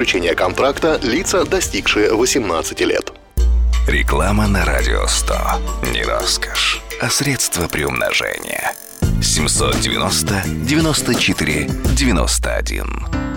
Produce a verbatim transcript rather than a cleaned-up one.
заключения контракта лица, достигшие восемнадцати лет. Реклама на Радио сто. Не роскошь, а средство приумножения. семьсот девяносто девяносто четыре девяносто один.